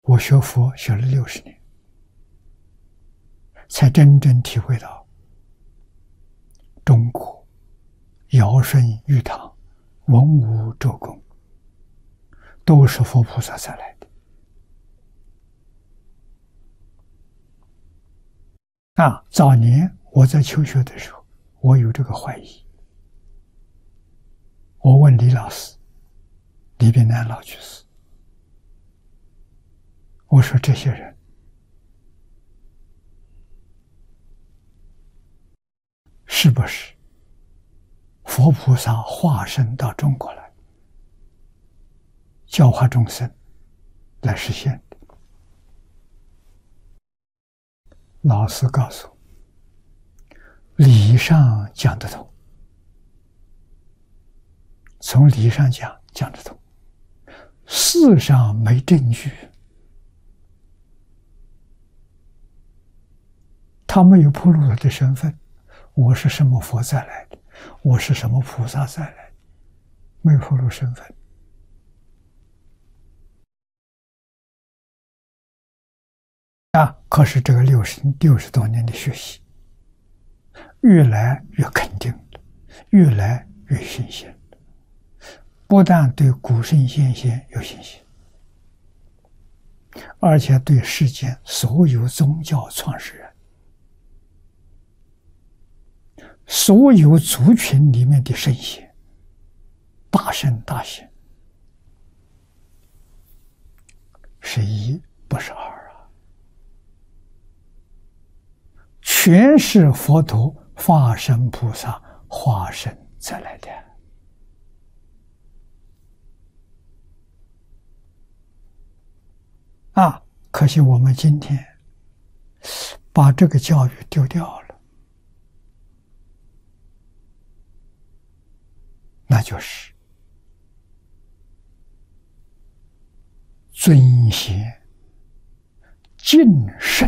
我学佛学了60年，才真正体会到中国尧舜禹汤、文武周公都是佛菩萨才来的。早年我在求学的时候，我有这个怀疑。我问李老师，李炳南老居士，我说这些人是不是佛菩萨化身到中国来，教化众生来实现的？老师告诉我，理上讲得通，从理上讲得通，事上没证据，他没有暴露他的身份，我是什么佛再来的，我是什么菩萨再来的，没有暴露身份。可是这个60多年的学习，越来越肯定了，越来越新鲜了。不但对古圣先贤有信心，而且对世间所有宗教创始人、所有族群里面的圣贤、大圣大贤，是一不是二啊，全是佛陀化身菩萨化身再来的。可惜我们今天把这个教育丢掉了，那就是尊贤敬圣。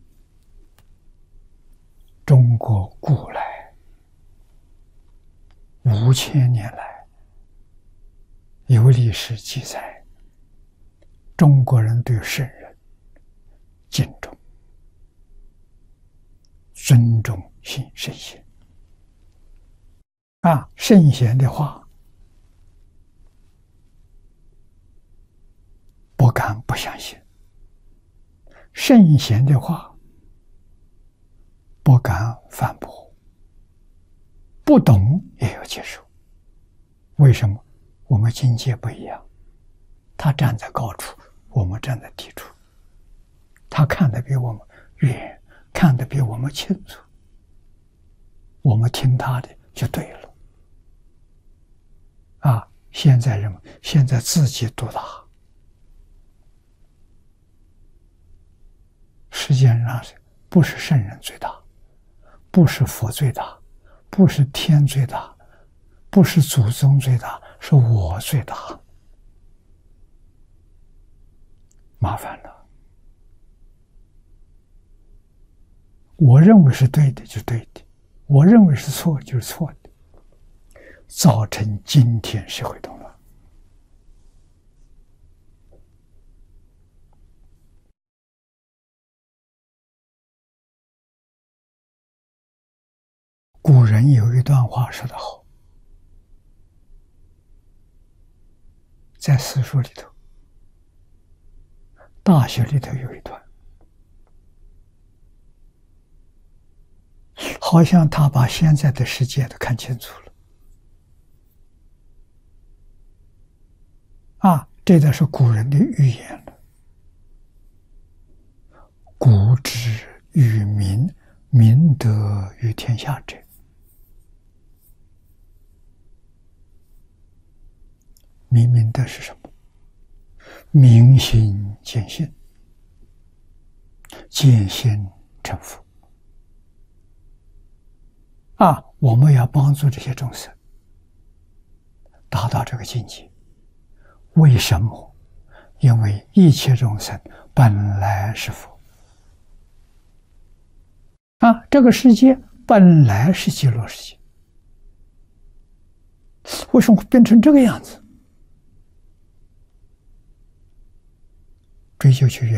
中国古来5000年来有历史记载，中国人对圣人敬重、尊重圣贤。圣贤的话不敢不相信，圣贤的话不敢反驳，不懂也要接受。为什么？我们境界不一样，他站在高处，我们站在低处，他看得比我们远，看得比我们清楚，我们听他的就对了。现在人们现在自己独大，世界上不是圣人最大，不是佛最大，不是天最大，不是祖宗最大，是我最大。麻烦了，我认为是对的就对的，我认为是错就是错的，造成今天社会动乱。古人有一段话说得好，在史书里头，大学里头有一段，好像他把现在的世界都看清楚了。这都是古人的预言了。古之于民，民德于天下者。民德是什么？明心见性，见性成佛。我们要帮助这些众生达到这个境界。为什么？因为一切众生本来是佛。这个世界本来是极乐世界，为什么会变成这个样子？ 追究去原